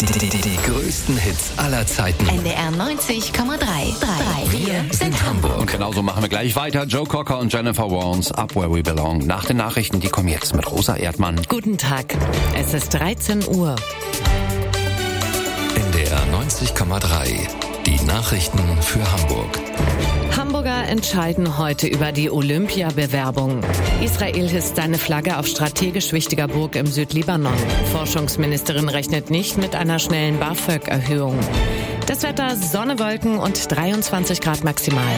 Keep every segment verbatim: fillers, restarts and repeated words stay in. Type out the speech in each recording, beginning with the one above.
Die, die, die größten Hits aller Zeiten. N D R neunzig Komma drei. Wir sind Hamburg. Und genauso machen wir gleich weiter. Joe Cocker und Jennifer Warnes, Up Where We Belong. Nach den Nachrichten, die kommen jetzt mit Rosa Erdmann. Guten Tag. Es ist dreizehn Uhr. N D R neunzig Komma drei. Die Nachrichten für Hamburg. Hamburger entscheiden heute über die Olympiabewerbung. Israel hisst seine Flagge auf strategisch wichtiger Burg im Südlibanon. Forschungsministerin rechnet nicht mit einer schnellen BAföG-Erhöhung. Das Wetter: Sonne, Wolken und dreiundzwanzig Grad maximal.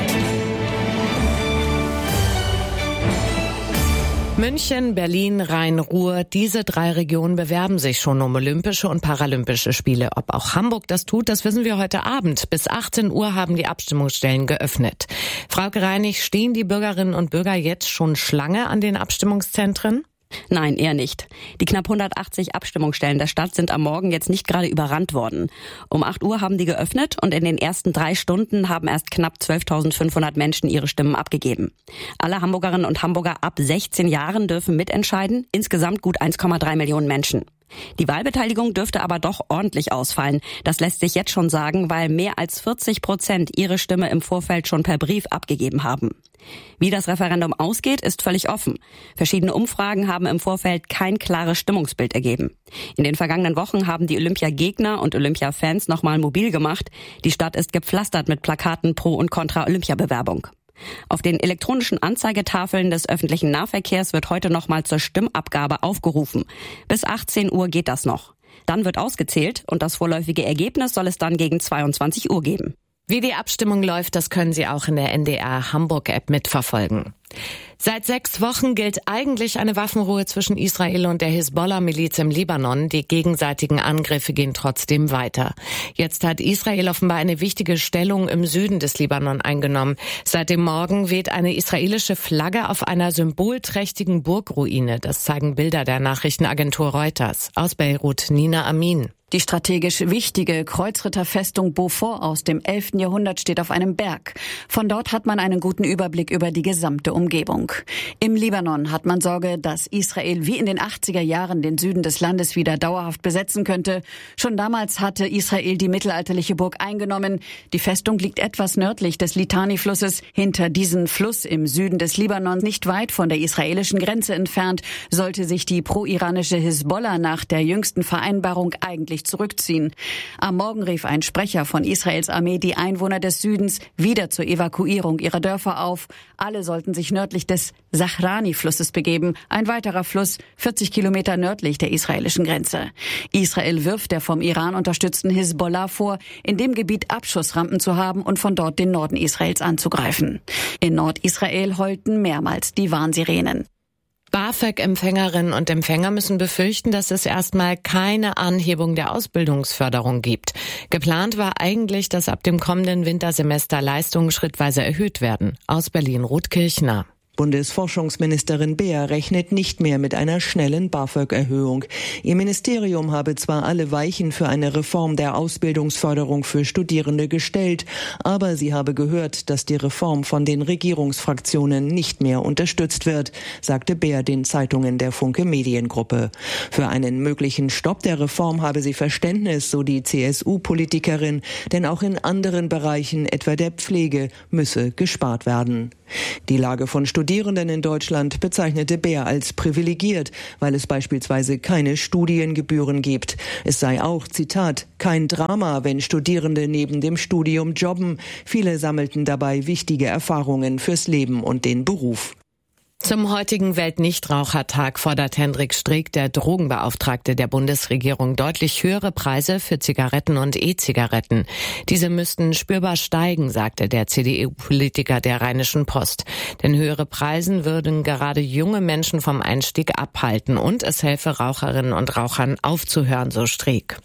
München, Berlin, Rhein-Ruhr, diese drei Regionen bewerben sich schon um Olympische und Paralympische Spiele. Ob auch Hamburg das tut, das wissen wir heute Abend. Bis achtzehn Uhr haben die Abstimmungsstellen geöffnet. Frauke Reinig, stehen die Bürgerinnen und Bürger jetzt schon Schlange an den Abstimmungszentren? Nein, eher nicht. Die knapp hundertachtzig Abstimmungsstellen der Stadt sind am Morgen jetzt nicht gerade überrannt worden. Um acht Uhr haben die geöffnet und in den ersten drei Stunden haben erst knapp zwölftausendfünfhundert Menschen ihre Stimmen abgegeben. Alle Hamburgerinnen und Hamburger ab sechzehn Jahren dürfen mitentscheiden, insgesamt gut eins Komma drei Millionen Menschen. Die Wahlbeteiligung dürfte aber doch ordentlich ausfallen. Das lässt sich jetzt schon sagen, weil mehr als vierzig Prozent ihre Stimme im Vorfeld schon per Brief abgegeben haben. Wie das Referendum ausgeht, ist völlig offen. Verschiedene Umfragen haben im Vorfeld kein klares Stimmungsbild ergeben. In den vergangenen Wochen haben die Olympiagegner und Olympia-Fans nochmal mobil gemacht. Die Stadt ist gepflastert mit Plakaten pro und contra Olympiabewerbung. Auf den elektronischen Anzeigetafeln des öffentlichen Nahverkehrs wird heute nochmal zur Stimmabgabe aufgerufen. Bis achtzehn Uhr geht das noch. Dann wird ausgezählt und das vorläufige Ergebnis soll es dann gegen zweiundzwanzig Uhr geben. Wie die Abstimmung läuft, das können Sie auch in der N D R Hamburg-App mitverfolgen. Seit sechs Wochen gilt eigentlich eine Waffenruhe zwischen Israel und der Hisbollah-Miliz im Libanon. Die gegenseitigen Angriffe gehen trotzdem weiter. Jetzt hat Israel offenbar eine wichtige Stellung im Süden des Libanon eingenommen. Seit dem Morgen weht eine israelische Flagge auf einer symbolträchtigen Burgruine. Das zeigen Bilder der Nachrichtenagentur Reuters. Aus Beirut, Nina Amin. Die strategisch wichtige Kreuzritterfestung Beaufort aus dem elften Jahrhundert steht auf einem Berg. Von dort hat man einen guten Überblick über die gesamte Umgebung. Im Libanon hat man Sorge, dass Israel wie in den achtziger Jahren den Süden des Landes wieder dauerhaft besetzen könnte. Schon damals hatte Israel die mittelalterliche Burg eingenommen. Die Festung liegt etwas nördlich des Litani-Flusses. Hinter diesem Fluss im Süden des Libanon, nicht weit von der israelischen Grenze entfernt, sollte sich die pro-iranische Hisbollah nach der jüngsten Vereinbarung eigentlich zurückziehen. Am Morgen rief ein Sprecher von Israels Armee die Einwohner des Südens wieder zur Evakuierung ihrer Dörfer auf. Alle sollten sich nördlich des Sahrani-Flusses begeben, ein weiterer Fluss vierzig Kilometer nördlich der israelischen Grenze. Israel wirft der vom Iran unterstützten Hisbollah vor, in dem Gebiet Abschussrampen zu haben und von dort den Norden Israels anzugreifen. In Nordisrael heulten mehrmals die Warnsirenen. BAföG-Empfängerinnen und Empfänger müssen befürchten, dass es erstmal keine Anhebung der Ausbildungsförderung gibt. Geplant war eigentlich, dass ab dem kommenden Wintersemester Leistungen schrittweise erhöht werden. Aus Berlin, Ruth Kirchner. Bundesforschungsministerin Beer rechnet nicht mehr mit einer schnellen BAföG-Erhöhung. Ihr Ministerium habe zwar alle Weichen für eine Reform der Ausbildungsförderung für Studierende gestellt, aber sie habe gehört, dass die Reform von den Regierungsfraktionen nicht mehr unterstützt wird, sagte Beer den Zeitungen der Funke Mediengruppe. Für einen möglichen Stopp der Reform habe sie Verständnis, so die C S U-Politikerin, denn auch in anderen Bereichen, etwa der Pflege, müsse gespart werden. Die Lage von Studierenden in Deutschland bezeichnete Beer als privilegiert, weil es beispielsweise keine Studiengebühren gibt. Es sei auch, Zitat, kein Drama, wenn Studierende neben dem Studium jobben. Viele sammelten dabei wichtige Erfahrungen fürs Leben und den Beruf. Zum heutigen Weltnichtrauchertag fordert Hendrik Streeck, der Drogenbeauftragte der Bundesregierung, deutlich höhere Preise für Zigaretten und E-Zigaretten. Diese müssten spürbar steigen, sagte der C D U-Politiker der Rheinischen Post. Denn höhere Preise würden gerade junge Menschen vom Einstieg abhalten und es helfe Raucherinnen und Rauchern aufzuhören, so Streeck.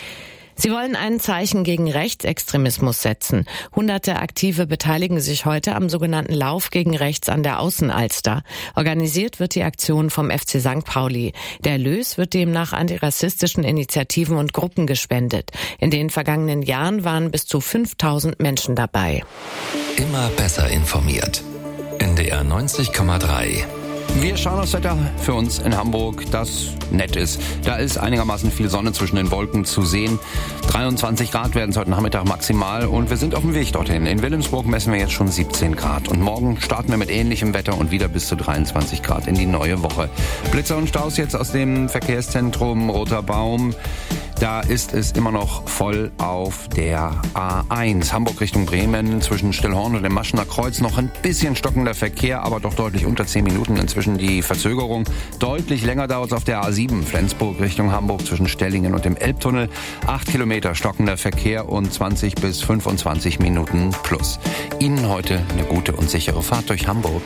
Sie wollen ein Zeichen gegen Rechtsextremismus setzen. Hunderte Aktive beteiligen sich heute am sogenannten Lauf gegen Rechts an der Außenalster. Organisiert wird die Aktion vom F C Sankt Pauli. Der Erlös wird demnach antirassistischen Initiativen und Gruppen gespendet. In den vergangenen Jahren waren bis zu fünftausend Menschen dabei. Immer besser informiert. N D R neunzig Komma drei. Wir schauen aufs Wetter für uns in Hamburg, das nett ist. Da ist einigermaßen viel Sonne zwischen den Wolken zu sehen. dreiundzwanzig Grad werden es heute Nachmittag maximal und wir sind auf dem Weg dorthin. In Wilhelmsburg messen wir jetzt schon siebzehn Grad. Und morgen starten wir mit ähnlichem Wetter und wieder bis zu dreiundzwanzig Grad in die neue Woche. Blitzer und Staus jetzt aus dem Verkehrszentrum Roter Baum. Da ist es immer noch voll auf der A eins. Hamburg Richtung Bremen zwischen Stillhorn und dem Maschener Kreuz noch ein bisschen stockender Verkehr, aber doch deutlich unter zehn Minuten inzwischen die Verzögerung. Deutlich länger dauert es auf der A sieben Flensburg Richtung Hamburg zwischen Stellingen und dem Elbtunnel. Acht Kilometer stockender Verkehr und zwanzig bis fünfundzwanzig Minuten plus. Ihnen heute eine gute und sichere Fahrt durch Hamburg.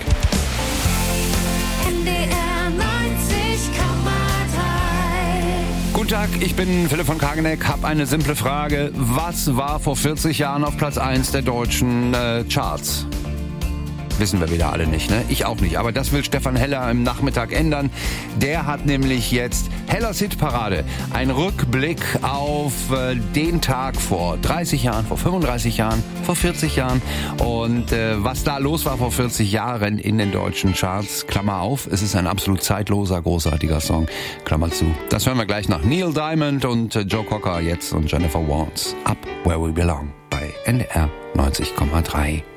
Guten Tag, ich bin Philipp von Kageneck, habe eine simple Frage. Was war vor vierzig Jahren auf Platz eins der deutschen äh, Charts? Wissen wir wieder alle nicht, ne? Ich auch nicht. Aber das will Stefan Heller im Nachmittag ändern. Der hat nämlich jetzt Hellers Hitparade. Ein Rückblick auf äh, den Tag vor dreißig Jahren, vor fünfunddreißig Jahren, vor vierzig Jahren. Und äh, was da los war vor vierzig Jahren in den deutschen Charts. Klammer auf, es ist ein absolut zeitloser, großartiger Song. Klammer zu. Das hören wir gleich nach Neil Diamond und äh, Joe Cocker jetzt und Jennifer Warnes. Up Where We Belong bei N D R neunzig Komma drei.